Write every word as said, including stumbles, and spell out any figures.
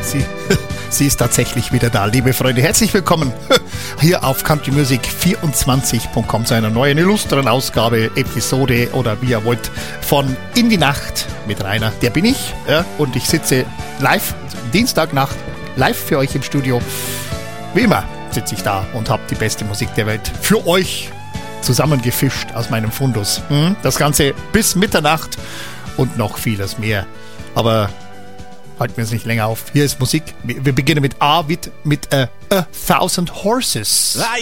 sie, sie ist tatsächlich wieder da, liebe Freunde. Herzlich willkommen hier auf country music vierundzwanzig punkt com zu einer neuen illustren Ausgabe, Episode oder wie ihr wollt von In die Nacht mit Rainer. Der bin ich, ja, und ich sitze live, Dienstagnacht, live für euch im Studio. Wie immer sitze ich da und habe die beste Musik der Welt für euch zusammengefischt aus meinem Fundus. Das Ganze bis Mitternacht und noch vieles mehr. Aber halten wir es nicht länger auf. Hier ist Musik. Wir beginnen mit A, mit, mit uh, A Thousand Horses.